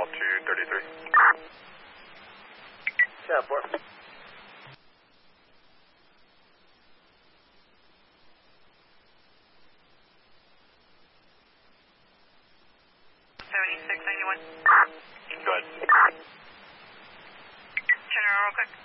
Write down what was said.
call 233. Yeah, 4. 7691. Go ahead. Turn around real quick.